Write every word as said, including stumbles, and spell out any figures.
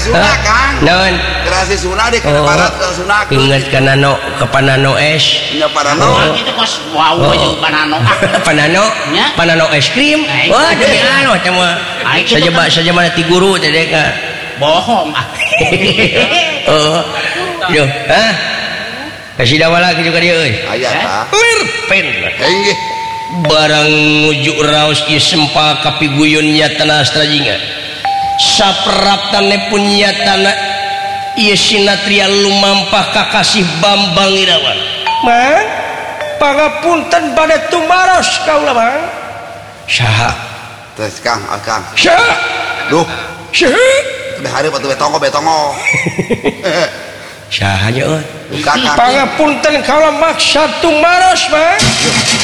sunah kan non gerasi sunah di kana barat ke sunah inget ka nano ke panano es nya parano itu kos wow jeung panano panano panano es krim wah demi anu teh mah saja saja mana ti guru teh dek bohong ah oh yo hah kasih dawa lagi juga dia euy aya tah lerpen inggih barang nuju raos ieu sempa kapiguyun nyatana astrajinga saperaptane pun nyatana ieu sinatria lumampah kakasih Bambang Irawan mang pangapunten bade tumaros kaula mang saha tes Kang Akang saha duh saha udah hari batu betongo betongo saha nya euy Kakang pangapunten kaula maksa tumaros mang